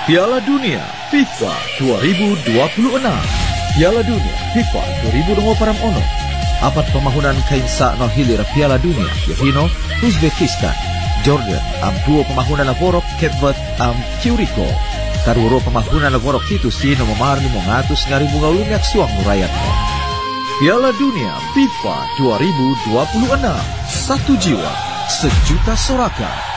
Piala Dunia FIFA 2026. Piala Dunia FIFA 2026 apat pemahunan kainsa no hilir Piala Dunia Yohino, Uzbekistan, Jordan am duo pemahunan lavorok Cape am Curacao. Karuro pemahunan lavorok itu sino memarni mongatus ngari bunga lumiak suang murayatno. Piala Dunia FIFA 2026. Satu jiwa, sejuta sorakan.